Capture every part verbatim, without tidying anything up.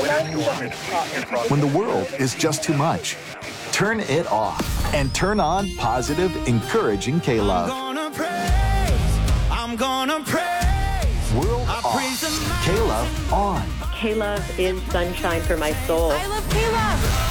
When the world is just too much, turn it off and turn on positive, encouraging K-Love. I'm gonna praise, I'm gonna praise. World off, K-Love on. K-Love is sunshine for my soul. I love K-Love.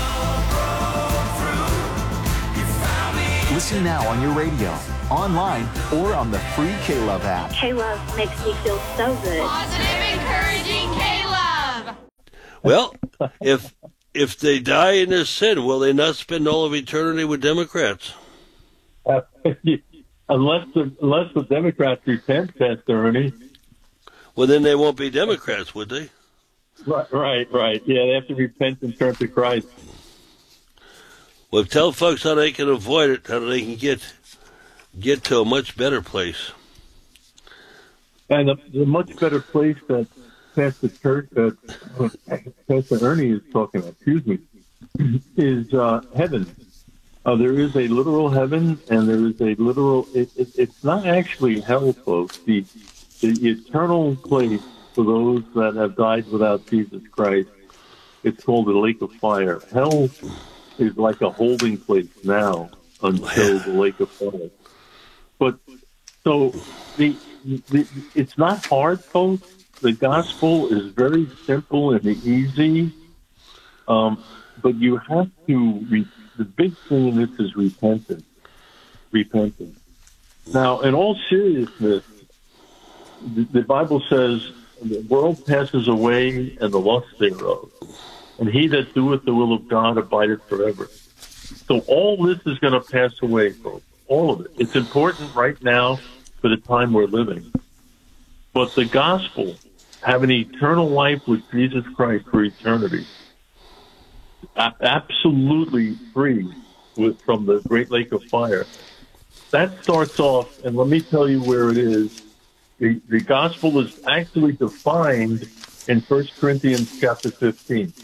Listen now on your radio, online, or on the free K-Love app. K-Love makes me feel so good. Positive, encouraging K-Love. Well, if if they die in their sin, will they not spend all of eternity with Democrats? Uh, unless the unless the Democrats repent, Pastor Ernie. Well, then they won't be Democrats, would they? Right, right, right. Yeah, they have to repent and turn to Christ. Well, tell folks how they can avoid it, how they can get get to a much better place. And the, the much better place that Pastor Church, that uh, Pastor Ernie is talking about, excuse me, is uh, heaven. Uh, there is a literal heaven, and there is a literal. It, it, it's not actually hell, folks. The the eternal place for those that have died without Jesus Christ. It's called the lake of fire. Hell is like a holding place now until the lake of fire. But so the, the it's not hard, folks. The gospel is very simple and easy, um, but you have to. Re- the big thing in this is repentance. Repentance. Now, in all seriousness, the, the Bible says the world passes away and the lust thereof, and he that doeth the will of God abideth forever. So all this is going to pass away, folks. All of it. It's important right now for the time we're living. But the gospel, having eternal life with Jesus Christ for eternity, a- absolutely free with, from the great lake of fire, that starts off, and let me tell you where it is. The, the gospel is actually defined in First Corinthians chapter fifteen.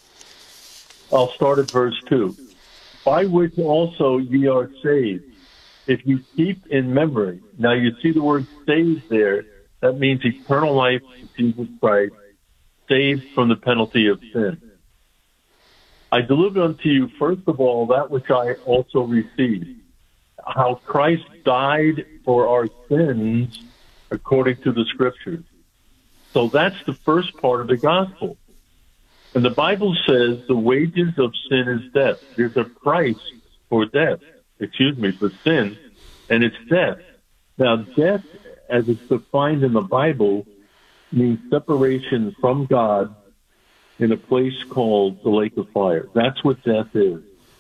I'll start at verse two. By which also ye are saved, if you keep in memory. Now you see the word saved there. That means eternal life in Jesus Christ, saved from the penalty of sin. I delivered unto you, first of all, that which I also received, how Christ died for our sins according to the Scriptures. So that's the first part of the gospel. And the Bible says the wages of sin is death. There's a price for death, excuse me, for sin, and it's death. Now, death, as it's defined in the Bible, means separation from God in a place called the lake of fire. That's what death is.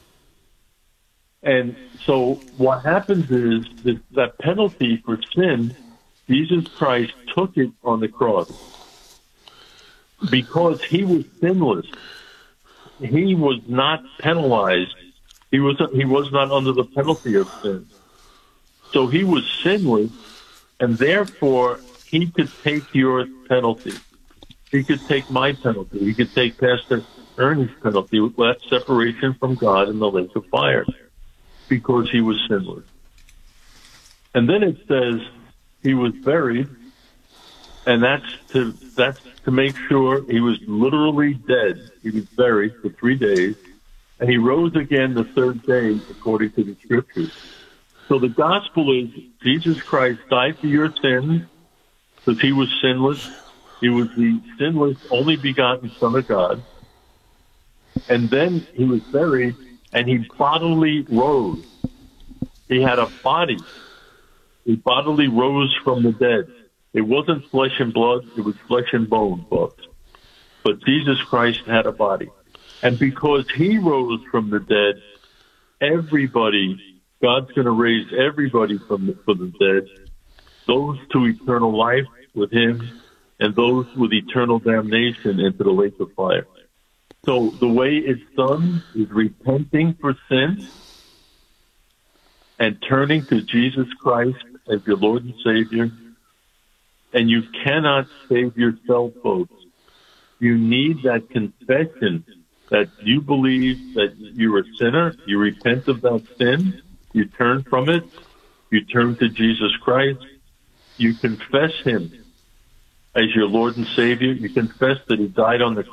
And so what happens is that, that penalty for sin, Jesus Christ took it on the cross. Because he was sinless, he was not penalized. He was he was not under the penalty of sin. So he was sinless, and therefore he could take your penalty. He could take my penalty. He could take Pastor Ernie's penalty, that separation from God in the lake of fire, because he was sinless. And then it says he was buried, and that's to that's to make sure he was literally dead. He was buried for three days, and he rose again the third day, according to the Scriptures. So the gospel is Jesus Christ died for your sins because he was sinless. He was the sinless, only begotten Son of God. And then he was buried, and he bodily rose. He had a body. He bodily rose from the dead. It wasn't flesh and blood, it was flesh and bone, folks. But Jesus Christ had a body. And because he rose from the dead, everybody, God's going to raise everybody from the, from the dead, those to eternal life with him, and those with eternal damnation into the lake of fire. So the way it's done is repenting for sin and turning to Jesus Christ as your Lord and Savior. And you cannot save yourself, folks. You need that confession that you believe that you're a sinner, you repent of that sin, you turn from it, you turn to Jesus Christ, you confess him as your Lord and Savior, you confess that he died on the